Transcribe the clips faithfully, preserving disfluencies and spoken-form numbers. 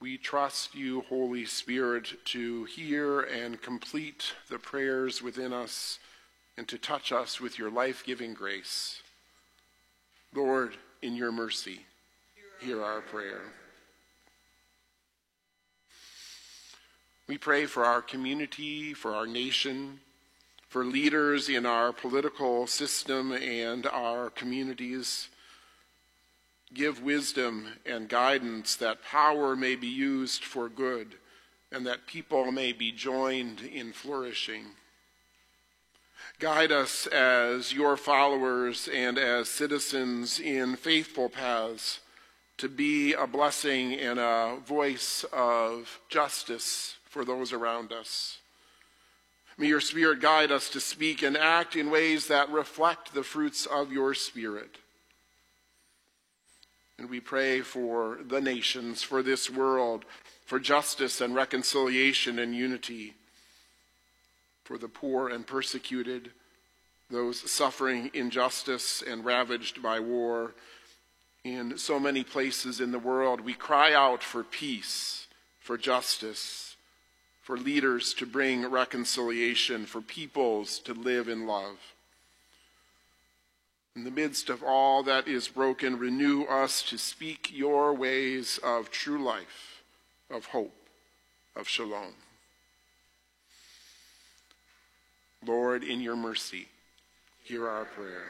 We trust you, Holy Spirit, to hear and complete the prayers within us and to touch us with your life-giving grace. Lord, in your mercy, hear our prayer. We pray for our community, for our nation, for leaders in our political system and our communities. Give wisdom and guidance that power may be used for good and that people may be joined in flourishing. Guide us as your followers and as citizens in faithful paths to be a blessing and a voice of justice for those around us. May your Spirit guide us to speak and act in ways that reflect the fruits of your Spirit. And we pray for the nations, for this world, for justice and reconciliation and unity, for the poor and persecuted, those suffering injustice and ravaged by war. In so many places in the world, we cry out for peace, for justice, for leaders to bring reconciliation, for peoples to live in love. In the midst of all that is broken, renew us to speak your ways of true life, of hope, of shalom. Lord, in your mercy, hear our prayer.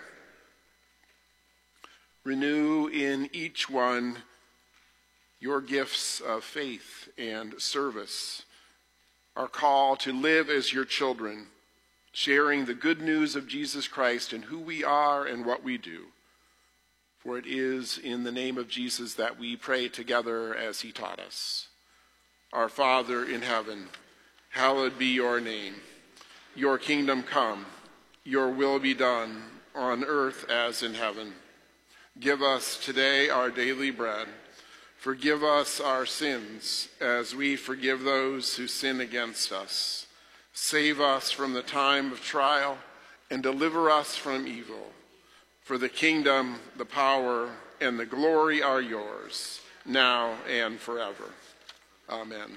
Renew in each one your gifts of faith and service, our call to live as your children, sharing the good news of Jesus Christ and who we are and what we do. For it is in the name of Jesus that we pray together as he taught us. Our Father in heaven, hallowed be your name. Your kingdom come, your will be done on earth as in heaven. Give us today our daily bread. Forgive us our sins as we forgive those who sin against us. Save us from the time of trial and deliver us from evil. For the kingdom, the power, and the glory are yours, now and forever. Amen.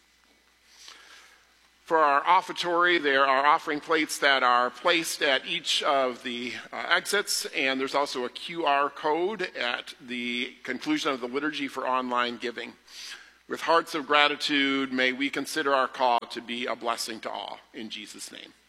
For our offertory, there are offering plates that are placed at each of the uh, exits, and there's also a Q R code at the conclusion of the liturgy for online giving. With hearts of gratitude, may we consider our call to be a blessing to all. In Jesus' name.